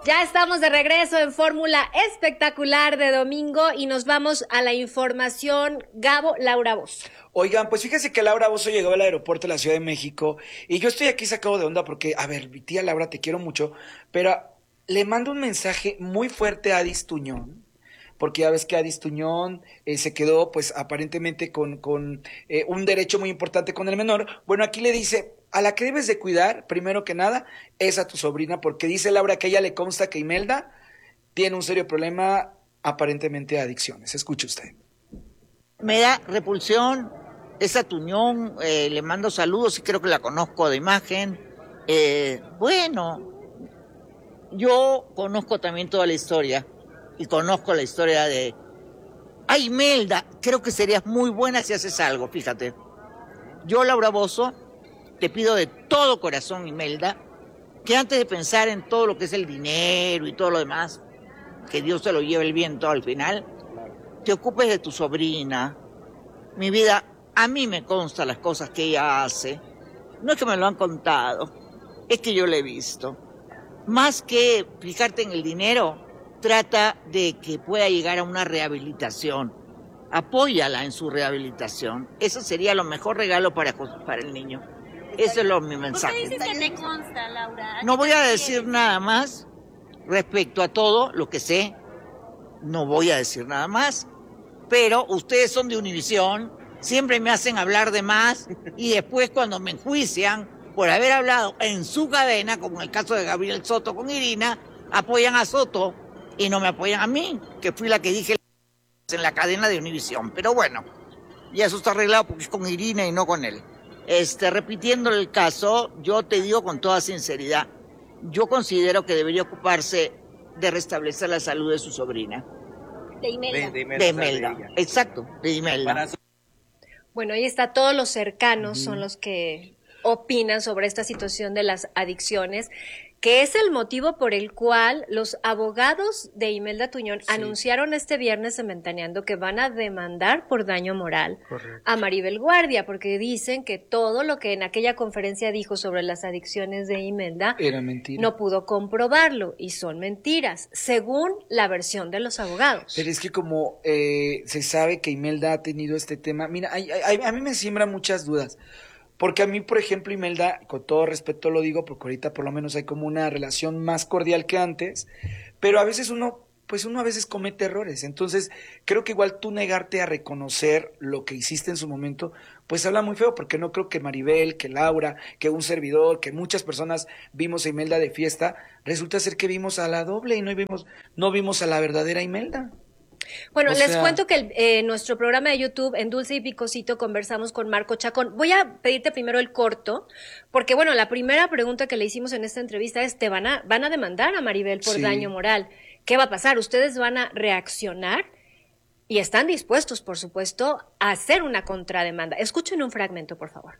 Ya estamos de regreso en Fórmula Espectacular de domingo y nos vamos a la información. Gabo, Laura Bozzo. Oigan, pues fíjense que Laura Bozzo llegó al aeropuerto de la Ciudad de México y yo estoy aquí sacado de onda porque, a ver, mi tía Laura, te quiero mucho, pero le mando un mensaje muy fuerte a Adis Tuñón, porque ya ves que Adis Tuñón se quedó pues aparentemente con un derecho muy importante con el menor. Bueno, aquí le dice, a la que debes de cuidar, primero que nada, es a tu sobrina, porque dice Laura que a ella le consta que Imelda tiene un serio problema aparentemente de adicciones. Escuche usted. Me da repulsión esa Tuñón, le mando saludos y creo que la conozco de imagen. Bueno, yo conozco también toda la historia y conozco la historia de... Ay, Imelda, creo que serías muy buena si haces algo, fíjate. Yo, Laura Bozzo, te pido de todo corazón, Imelda, que antes de pensar en todo lo que es el dinero y todo lo demás, que Dios te lo lleve el viento al final, te ocupes de tu sobrina. Mi vida, a mí me consta las cosas que ella hace. No es que me lo han contado, es que yo lo he visto. Más que fijarte en el dinero, trata de que pueda llegar a una rehabilitación. Apóyala en su rehabilitación. Eso sería lo mejor regalo para el niño. Eso es mi mensaje. ¿Por qué dices que te consta, Laura? No voy a decir nada más respecto a todo lo que sé. No voy a decir nada más. Pero ustedes son de Univisión, siempre me hacen hablar de más y después cuando me enjuician por haber hablado en su cadena, como en el caso de Gabriel Soto con Irina, apoyan a Soto y no me apoyan a mí, que fui la que dije en la cadena de Univisión. Pero bueno, ya eso está arreglado porque es con Irina y no con él. Repitiendo el caso, yo te digo con toda sinceridad, yo considero que debería ocuparse de restablecer la salud de su sobrina. De Imelda. De Imelda, exacto, de Imelda. Bueno, ahí está, todos los cercanos son los que opinan sobre esta situación de las adicciones, que es el motivo por el cual los abogados de Imelda Tuñón anunciaron este viernes en Ventaneando que van a demandar por daño moral a Maribel Guardia, porque dicen que todo lo que en aquella conferencia dijo sobre las adicciones de Imelda era mentira. No pudo comprobarlo y son mentiras, según la versión de los abogados. Pero es que como se sabe que Imelda ha tenido este tema, mira, a mí me siembra muchas dudas. Porque a mí, por ejemplo, Imelda, con todo respeto lo digo, porque ahorita por lo menos hay como una relación más cordial que antes, pero a veces uno a veces comete errores. Entonces, creo que igual tú negarte a reconocer lo que hiciste en su momento, pues habla muy feo, porque no creo que Maribel, que Laura, que un servidor, que muchas personas vimos a Imelda de fiesta, resulta ser que vimos a la doble y no vimos a la verdadera Imelda. Bueno, les cuento que en nuestro programa de YouTube, en Dulce y Picosito, conversamos con Marco Chacón. Voy a pedirte primero el corto, porque bueno, la primera pregunta que le hicimos en esta entrevista es, van a demandar a Maribel por daño moral. ¿Qué va a pasar? ¿Ustedes van a reaccionar? Y están dispuestos, por supuesto, a hacer una contrademanda. Escuchen un fragmento, por favor.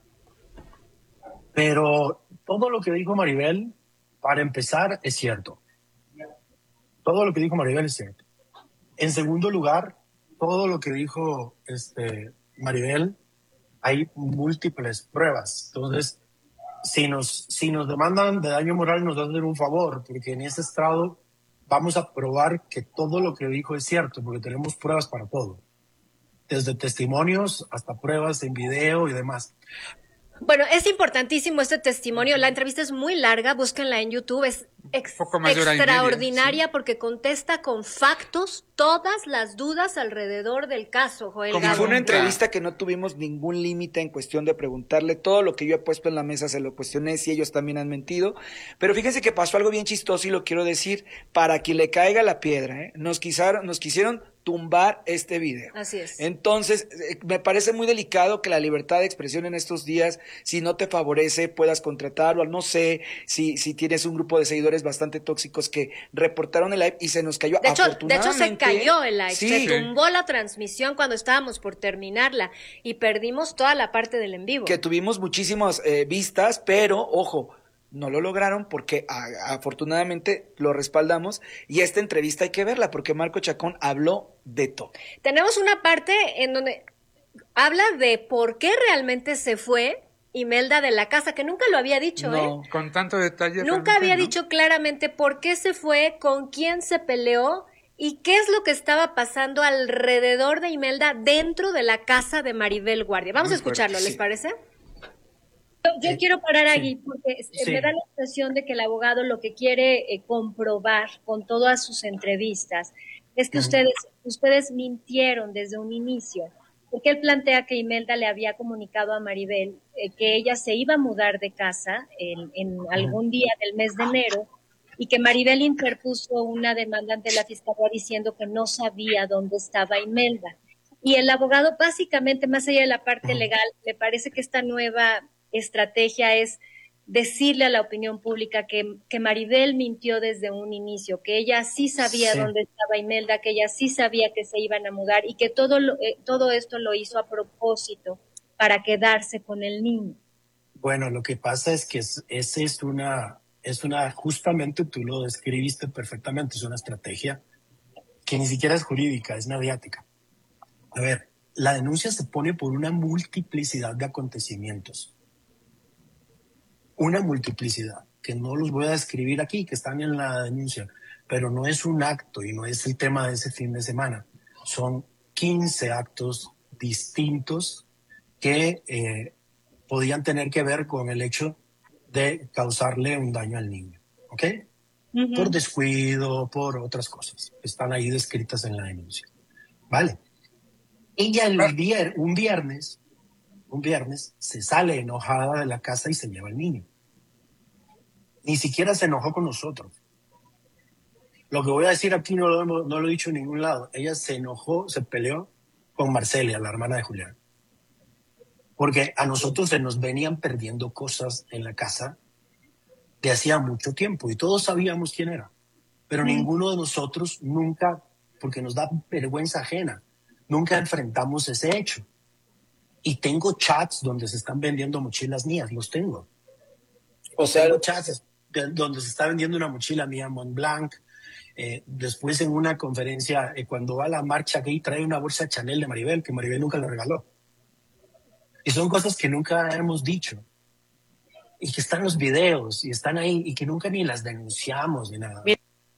Pero todo lo que dijo Maribel, para empezar, es cierto. Todo lo que dijo Maribel es cierto. En segundo lugar, todo lo que dijo Maribel, hay múltiples pruebas. Entonces, si nos demandan de daño moral, nos van a hacer un favor, porque en ese estrado vamos a probar que todo lo que dijo es cierto, porque tenemos pruebas para todo. Desde testimonios hasta pruebas en video y demás. Bueno, es importantísimo este testimonio. La entrevista es muy larga, búsquenla en YouTube. Es extraordinaria porque contesta con factos todas las dudas alrededor del caso, Joel Gabo. Y fue una entrevista que no tuvimos ningún límite en cuestión de preguntarle. Todo lo que yo he puesto en la mesa se lo cuestioné, si ellos también han mentido. Pero fíjense que pasó algo bien chistoso y lo quiero decir para que le caiga la piedra, ¿eh? Nos quisieron tumbar este video. Así es. Entonces, me parece muy delicado que la libertad de expresión en estos días, si no te favorece, puedas contratarlo. No sé si tienes un grupo de seguidores bastante tóxicos que reportaron el live y se nos cayó. De hecho, se cayó el live. Sí. Se tumbó la transmisión cuando estábamos por terminarla y perdimos toda la parte del en vivo. Que tuvimos muchísimas vistas, pero, ojo, no lo lograron porque afortunadamente lo respaldamos y esta entrevista hay que verla porque Marco Chacón habló de todo. Tenemos una parte en donde habla de por qué realmente se fue Imelda de la casa, que nunca lo había dicho, No. Con tanto detalle. Nunca realmente, había ¿no? dicho claramente por qué se fue, con quién se peleó y qué es lo que estaba pasando alrededor de Imelda dentro de la casa de Maribel Guardia. Vamos Muy a escucharlo, fuerte, ¿les sí. parece? Yo quiero parar aquí porque Sí. me da la impresión de que el abogado lo que quiere comprobar con todas sus entrevistas es que ustedes mintieron desde un inicio, porque él plantea que Imelda le había comunicado a Maribel que ella se iba a mudar de casa en algún día del mes de enero y que Maribel interpuso una demanda ante la fiscalía diciendo que no sabía dónde estaba Imelda. Y el abogado, básicamente, más allá de la parte legal, le parece que esta nueva estrategia es decirle a la opinión pública que Maribel mintió desde un inicio, que ella sí sabía Sí. dónde estaba Imelda, que ella sí sabía que se iban a mudar y que todo esto lo hizo a propósito para quedarse con el niño. Bueno, lo que pasa es que justamente tú lo describiste perfectamente, es una estrategia que ni siquiera es jurídica, es mediática. A ver, la denuncia se pone por una multiplicidad de acontecimientos. Una multiplicidad, que no los voy a describir aquí, que están en la denuncia, pero no es un acto y no es el tema de ese fin de semana. Son 15 actos distintos que podían tener que ver con el hecho de causarle un daño al niño, ¿ok? Por descuido, por otras cosas. Están ahí descritas en la denuncia. Vale. Ella un viernes, se sale enojada de la casa y se lleva al niño. Ni siquiera se enojó con nosotros. Lo que voy a decir aquí no lo he dicho en ningún lado. Ella se enojó, se peleó con Marcelia, la hermana de Julián. Porque a nosotros se nos venían perdiendo cosas en la casa de hacía mucho tiempo y todos sabíamos quién era. Pero ninguno de nosotros nunca, porque nos da vergüenza ajena, nunca enfrentamos ese hecho. Y tengo chats donde se están vendiendo mochilas mías, los tengo. O sea, Tengo chats donde se está vendiendo una mochila mía Montblanc. Después en una conferencia, cuando va a la marcha gay, trae una bolsa Chanel de Maribel, que Maribel nunca le regaló. Y son cosas que nunca hemos dicho. Y que están los videos, y están ahí, y que nunca ni las denunciamos ni nada.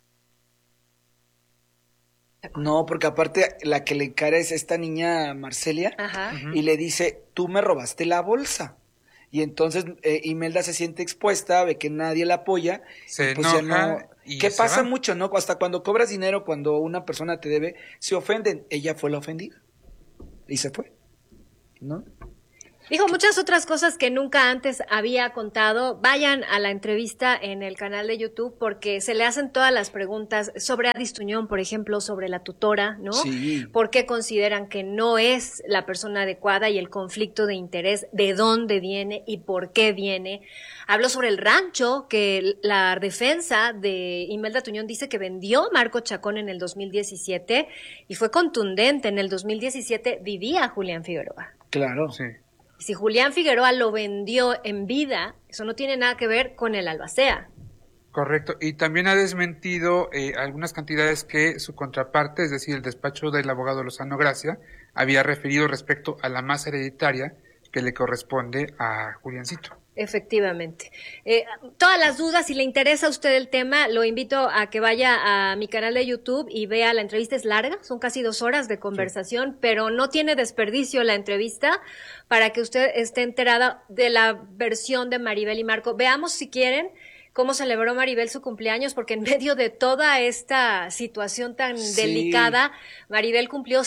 no, porque aparte la que le encara es esta niña Marcelia Ajá. y le dice, tú me robaste la bolsa. Y entonces Imelda se siente expuesta, ve que nadie la apoya. Se y pues ya enoja no. y Que se pasa va. mucho, ¿no? Hasta cuando cobras dinero, cuando una persona te debe, se ofenden. Ella fue la ofendida. Y se fue. ¿No? Dijo muchas otras cosas que nunca antes había contado. Vayan a la entrevista en el canal de YouTube porque se le hacen todas las preguntas sobre Adis Tuñón, por ejemplo, sobre la tutora, ¿no? Sí. ¿Por qué consideran que no es la persona adecuada y el conflicto de interés, de dónde viene y por qué viene? Habló sobre el rancho que la defensa de Imelda Tuñón dice que vendió Marco Chacón en el 2017 y fue contundente. En el 2017 vivía Julián Figueroa. Claro. Sí. Si Julián Figueroa lo vendió en vida, eso no tiene nada que ver con el albacea. Correcto. Y también ha desmentido algunas cantidades que su contraparte, es decir, el despacho del abogado Lozano Gracia, había referido respecto a la masa hereditaria que le corresponde a Juliancito. Efectivamente. Todas las dudas, si le interesa a usted el tema, lo invito a que vaya a mi canal de YouTube y vea la entrevista. Es larga, son casi 2 horas de conversación, pero no tiene desperdicio la entrevista para que usted esté enterada de la versión de Maribel y Marco. Veamos, si quieren, cómo celebró Maribel su cumpleaños, porque en medio de toda esta situación tan delicada, Maribel cumplió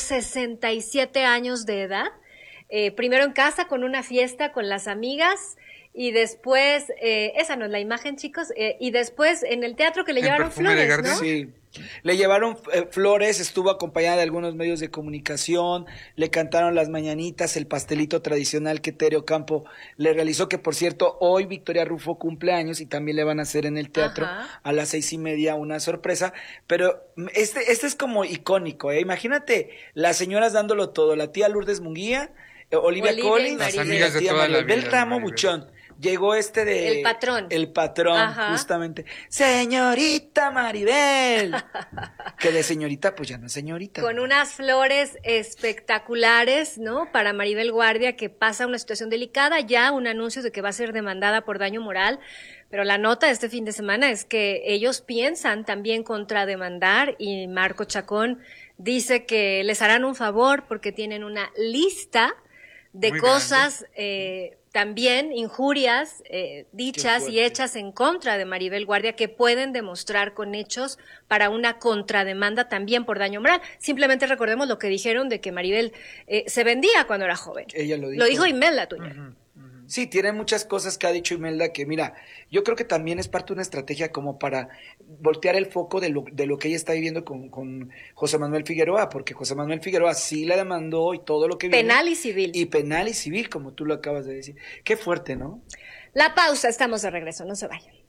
67 años de edad. Primero en casa con una fiesta con las amigas y después, esa no es la imagen, chicos, y después en el teatro que le En llevaron Perfume de flores, Gardel. ¿no? Sí. Le llevaron flores, estuvo acompañada de algunos medios de comunicación, le cantaron las mañanitas, el pastelito tradicional que Tere Ocampo le realizó, que por cierto, hoy Victoria Rufo cumple años y también le van a hacer en el teatro Ajá. a las 6:30 una sorpresa, pero este es como icónico, ¿eh? Imagínate las señoras dándolo todo, la tía Lourdes Munguía, Olivia Olivia y Collins, Maribel. Las amigas la de tía toda la Maribel vida, Ramo Maribel. Buchón, llegó El patrón. El patrón, Ajá. justamente. Señorita Maribel. Que de señorita, pues ya no es señorita. Con unas flores espectaculares, ¿no? Para Maribel Guardia, que pasa una situación delicada, ya un anuncio de que va a ser demandada por daño moral, pero la nota de este fin de semana es que ellos piensan también contrademandar y Marco Chacón dice que les harán un favor porque tienen una lista de Muy cosas, también injurias dichas y fuerte. hechas en contra de Maribel Guardia que pueden demostrar con hechos para una contrademanda también por daño moral. Simplemente recordemos lo que dijeron de que Maribel se vendía cuando era joven. Ella lo dijo. Lo dijo Imelda Tuñón. Sí, tiene muchas cosas que ha dicho Imelda que, mira, yo creo que también es parte de una estrategia como para voltear el foco de lo que ella está viviendo con José Manuel Figueroa, porque José Manuel Figueroa sí la demandó y todo lo que viene. Penal y civil. Y penal y civil, como tú lo acabas de decir. Qué fuerte, ¿no? La pausa, estamos de regreso, no se vayan.